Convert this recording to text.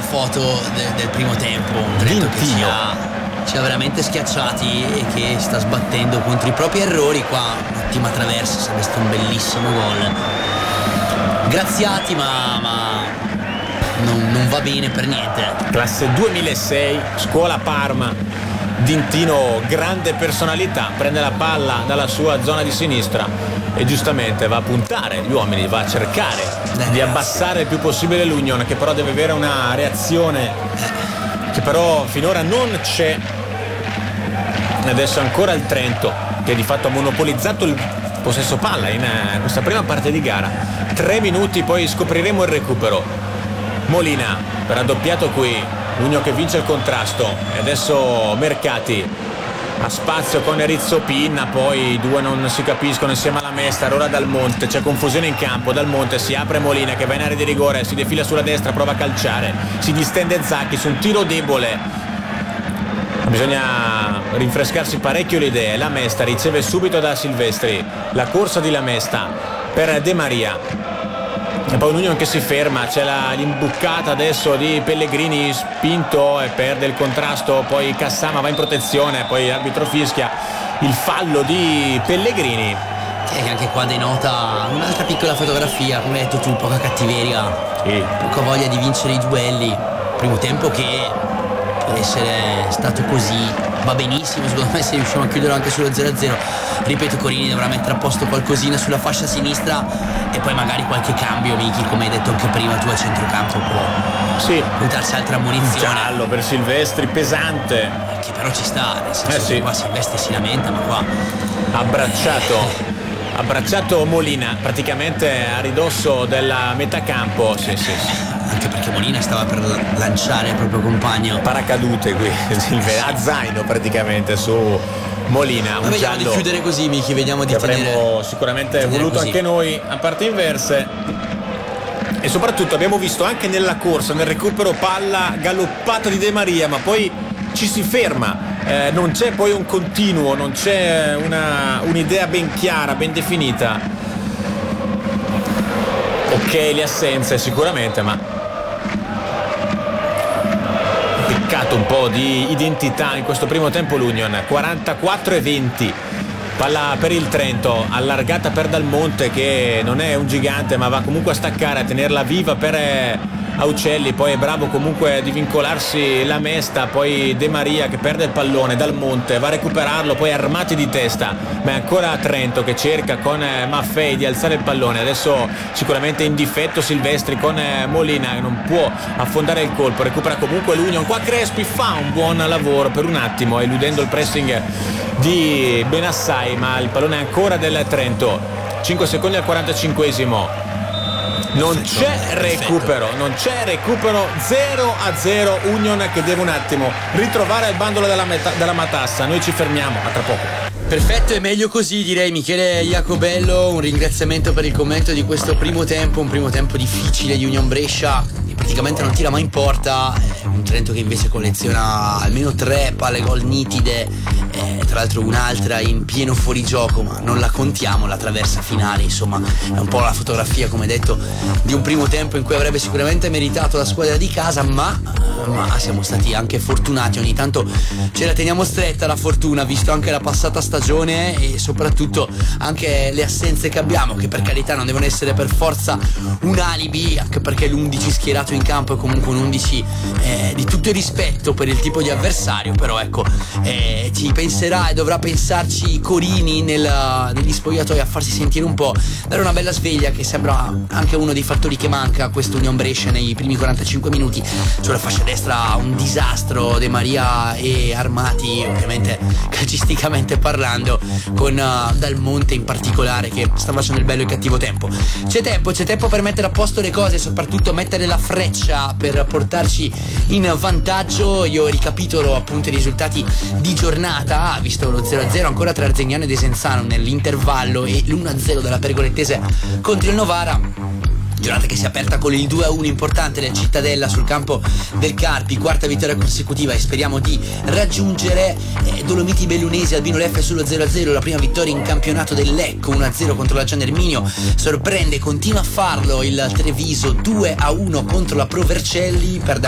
foto del primo tempo, un Trento che ci ha veramente schiacciati e che sta sbattendo contro i propri errori. Qua un'ottima traversa, sarebbe stato un bellissimo gol. Graziati, ma non va bene per niente. Classe 2006, scuola Parma. Dintino, grande personalità, prende la palla dalla sua zona di sinistra e giustamente va a puntare gli uomini, va a cercare di abbassare il più possibile l'Union, che però deve avere una reazione che però finora non c'è. Adesso ancora il Trento, che di fatto ha monopolizzato il possesso palla in questa prima parte di gara. 3 minuti, poi scopriremo il recupero. Molina per raddoppiato qui, Union che vince il contrasto, e adesso Mercati a spazio con Rizzo Pinna, poi i due non si capiscono insieme alla Mesta. Ora Dal Monte, c'è confusione in campo, Dal Monte si apre, Molina che va in area di rigore, si defila sulla destra, prova a calciare, si distende Zacchi su un tiro debole. Bisogna rinfrescarsi parecchio le idee. La Mesta riceve subito da Silvestri, la corsa di La Mesta per De Maria, e poi l'Union che si ferma, c'è l'imbuccata adesso di Pellegrini, spinto e perde il contrasto, poi Cassama va in protezione, poi l'arbitro fischia il fallo di Pellegrini, che anche qua denota un'altra piccola fotografia, come hai detto tu, poca cattiveria, poca voglia di vincere i duelli. Primo tempo che per essere stato così va benissimo, secondo me, se riusciamo a chiudere anche sullo 0-0. Ripeto, Corini dovrà mettere a posto qualcosina sulla fascia sinistra e poi magari qualche cambio, Miki, come hai detto anche prima tu, a centrocampo può buttarsi altra munizione. Giallo per Silvestri, pesante, che però ci sta, nel senso che qua Silvestri si lamenta, ma qua abbracciato Molina praticamente a ridosso della metà campo. Sì. Anche perché Molina stava per lanciare il proprio compagno. Paracadute qui, a zaino praticamente su Molina. Un vediamo giallo di chiudere così, Miki, vediamo di tenere. Avremmo sicuramente voluto così anche noi a parte inverse. E soprattutto abbiamo visto anche nella corsa, nel recupero palla galoppata di De Maria, ma poi ci si ferma. Non c'è poi un continuo, non c'è un'idea ben chiara, ben definita. Ok, le assenze sicuramente, ma peccato un po' di identità in questo primo tempo l'Union. 44-20, palla per il Trento, allargata per Dal Monte, che non è un gigante ma va comunque a staccare, a tenerla viva per Aucelli, poi è bravo comunque di vincolarsi La Mesta, poi De Maria che perde il pallone, Dal Monte va a recuperarlo, poi armati di testa, ma è ancora Trento che cerca con Maffei di alzare il pallone. Adesso sicuramente in difetto Silvestri con Molina, che non può affondare il colpo, recupera comunque l'Union. Qua Crespi fa un buon lavoro per un attimo, eludendo il pressing di Benassai, ma il pallone è ancora del Trento. 5 secondi al 45esimo. Non c'è recupero, 0-0, Union che deve un attimo ritrovare il bandolo della matassa. Noi ci fermiamo, a tra poco. Perfetto, è meglio così, direi. Michele Jacobello, un ringraziamento per il commento di questo primo tempo, un primo tempo difficile di Union Brescia, che praticamente non tira mai in porta, un Trento che invece colleziona almeno 3 palle gol nitide, tra l'altro un'altra in pieno fuorigioco, ma non la contiamo, la traversa finale, insomma è un po' la fotografia, come detto, di un primo tempo in cui avrebbe sicuramente meritato la squadra di casa, ma siamo stati anche fortunati, ogni tanto ce la teniamo stretta la fortuna, visto anche la passata stagione e soprattutto anche le assenze che abbiamo, che per carità non devono essere per forza un alibi, anche perché l'11 schierato in campo è comunque un 11 di tutto il rispetto per il tipo di avversario, però ecco, ci penserà e dovrà pensarci Corini negli spogliatoi a farsi sentire un po', dare una bella sveglia, che sembra anche uno dei fattori che manca a questo Union Brescia nei primi 45 minuti. Sulla fascia destra un disastro, De Maria e Armati, ovviamente calcisticamente parlando, con Dal Monte in particolare che sta facendo il bello e il cattivo tempo. C'è tempo per mettere a posto le cose, soprattutto mettere la freccia per portarci in vantaggio. Io ricapitolo appunto i risultati di giornata, visto lo 0-0 ancora tra Arzignano e Desenzano nell'intervallo e l'1-0 della Pergolettese contro il Novara. Giornata che si è aperta con il 2-1 importante del Cittadella sul campo del Carpi, quarta vittoria consecutiva, e speriamo di raggiungere Dolomiti Bellunesi, Albino Leffe sullo 0-0, la prima vittoria in campionato del Lecco, 1-0 contro la Gian Erminio, sorprende, continua a farlo il Treviso, 2-1 contro la Pro Vercelli, perde